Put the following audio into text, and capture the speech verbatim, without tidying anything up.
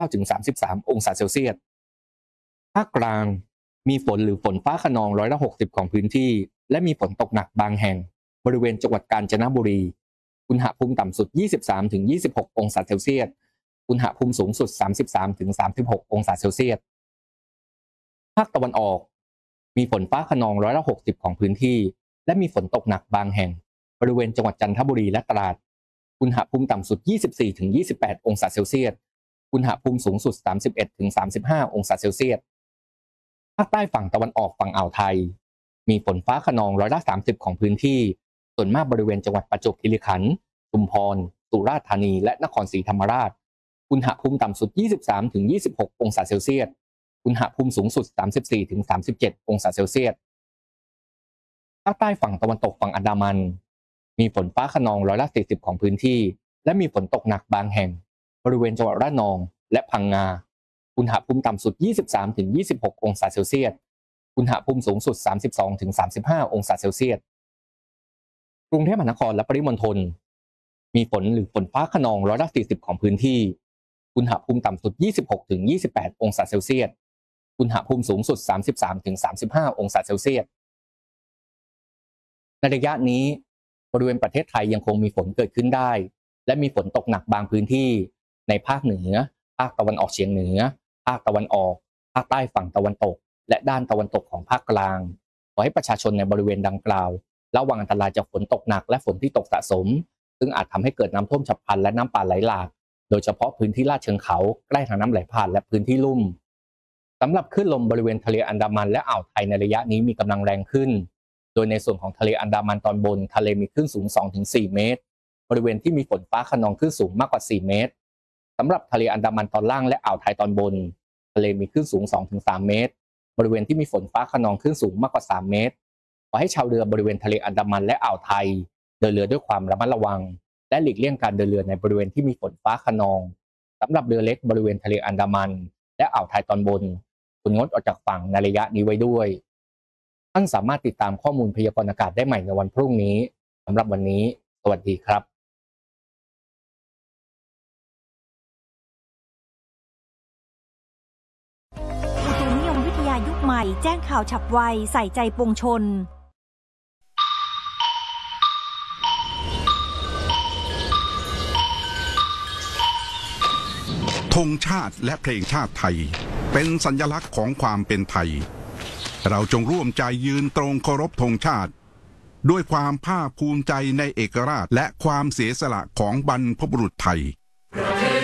เก้าถึงสามสิบสามองศาเซลเซียสภาคกลางมีฝนหรือฝนฟ้าคะนองร้อยละหกสิบของพื้นที่และมีฝนตกหนักบางแห่งบริเวณจังหวัดกาญจนบุรีอุณหภูมิต่ำสุด ยี่สิบสามถึงยี่สิบหก องศาเซลเซียสอุณหภูมิสูงสุด สามสิบสามถึงสามสิบหก องศาเซลเซียสภาคตะวันออกมีฝนฟ้าคะนองร้อยละหกสิบของพื้นที่และมีฝนตกหนักบางแห่งบริเวณจังหวัดจันทบุรีและตราดอุณหภูมิต่ำสุด ยี่สิบสี่ถึงยี่สิบแปด องศาเซลเซียสอุณหภูมิสูงสุด สามสิบเอ็ดถึงสามสิบห้า องศาเซลเซียสภาคใต้ฝั่งตะวันออกฝั่งอ่าวไทยมีฝนฟ้าคะนองร้อยละสามสิบของพื้นที่ส่วนมากบริเวณจังหวัดประจวบคีรีขันธ์ชุมพรสุราษฎร์ธานีและนครศรีธรรมราชอุณหภูมิต่ำสุด ยี่สิบสามถึงยี่สิบหก องศาเซลเซียสอุณหภูมิสูงสุด สามสิบสี่ถึงสามสิบเจ็ด องศาเซลเซียสภาคใต้ฝั่งตะวันตกฝั่งอันดามันมีฝนฟ้าคะนองร้อยละสี่สิบของพื้นที่และมีฝนตกหนักบางแห่งบริเวณจังหวัดระนองและพังงาอุณหภูมิต่ำสุด ยี่สิบสามถึงยี่สิบหก องศาเซลเซียสอุณหภูมิสูงสุด สามสิบสองถึงสามสิบห้า องศาเซลเซียสกรุงเทพมหานครและปริมณฑลมีฝนหรือฝนฟ้าคะนองร้อยละสี่สิบของพื้นที่อุณหภูมิต่ำสุด ยี่สิบหกถึงยี่สิบแปด องศาเซลเซียสอุณหภูมิสูงสุด สามสิบสามถึงสามสิบห้า องศาเซลเซียสในระยะนี้บริเวณประเทศไทยยังคงมีฝนเกิดขึ้นได้และมีฝนตกหนักบางพื้นที่ในภาคเหนือภาคตะวันออกเฉียงเหนือภาคตะวันออกภาคใต้ฝั่งตะวันตกและด้านตะวันตกของภาคกลางขอให้ประชาชนในบริเวณดังกล่าวระวังอันตรายจากฝนตกหนักและฝนที่ตกสะสมซึ่งอาจทำให้เกิดน้ำท่วมฉับพลันและน้ำป่าไหลหลากโดยเฉพาะพื้นที่ลาดเชิงเขาใกล้ทางน้ำไหลผ่านและพื้นที่ลุ่มสำหรับคลื่นลมบริเวณทะเลอันดามันและอ่าวไทยในระยะนี้มีกำลังแรงขึ้นโดยในส่วนของทะเลอันดามันตอนบนทะเลมีคลื่นสูง สองถึงสี่ เมตรบริเวณที่มีฝนฟ้าคะนองคลื่นสูงมากกว่าสี่เมตรสำหรับทะเลอันดามันตอนล่างและอ่าวไทยตอนบนทะเลมีคลื่นสูง สองถึงสาม เมตรบริเวณที่มีฝนฟ้าคะนองคลื่นสูงมากกว่าสามเมตรขอให้ชาวเรือบริเวณทะเลอันดามันและอ่าวไทยเดินเรือด้วยความระมัดระวังและหลีกเลี่ยงการเดินเรือในบริเวณที่มีฝนฟ้าคะนองสำหรับเรือเล็กบริเวณทะเลอันดามันและอ่าวไทยตอนบนควรงดออกจากฝั่งในระยะนี้ไว้ด้วยท่านสามารถติดตามข้อมูลพยากรณ์อากาศได้ใหม่ในวันพรุ่งนี้สำหรับวันนี้สวัสดีครับอุตุนิยมวิทยายุคใหม่แจ้งข่าวฉับไวใส่ใจปวงชนธงชาติและเพลงชาติไทยเป็นสัญลักษณ์ของความเป็นไทยเราจงร่วมใจยืนตรงเคารพธงชาติด้วยความภาคภูมิใจในเอกราชและความเสียสละของบรรพบุรุษไทย